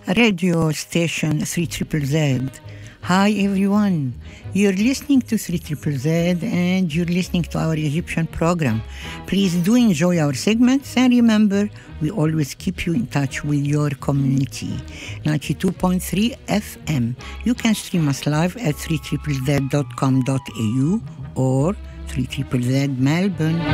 Radio station 3ZZZ. Hi everyone, you're listening to 3ZZZ and you're listening to our Egyptian program. Please do enjoy our segments and remember, we always keep you in touch with your community. 92.3 FM. You can stream us live at 3ZZZ.com.au or 3ZZZ Melbourne.